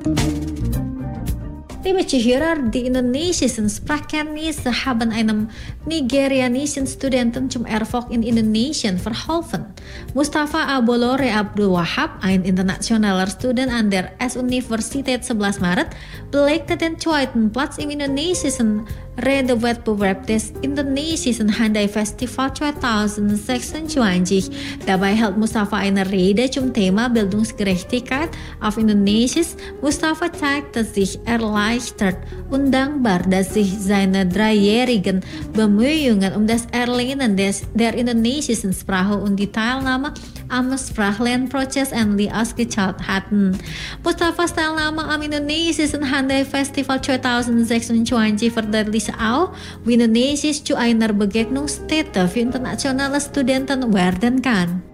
Liebe Zuhörer, die indonesischen Sprachkenntnisse haben einem nigerianischen Studenten zum Erfolg in Indonesien verholfen. Mustafa Abolore Abdul Wahab, ein internationaler Student an der S-Universität 11 Maret, belegte den zweiten Platz im indonesischen Redewettbewerb des Indonesischen Handai Festival 2026. Dabei hält Mustafa eine Rede zum Thema Bildungsgerechtigkeit auf Indonesisch. Mustafa zeigte sich erleichtert und dankbar, dass sich seine dreijährigen Bemühungen um das Erlernen der indonesischen Sprache und die Teilnahme am Sprachlernprozess endlich ausgezahlt hatten. Mustafas Teilnahme am Indonesischen Handai Festival 2026 verdeutlicht auch, wie Indonesisch zu einer Begegnungsstätte für internationale Studenten werden kann.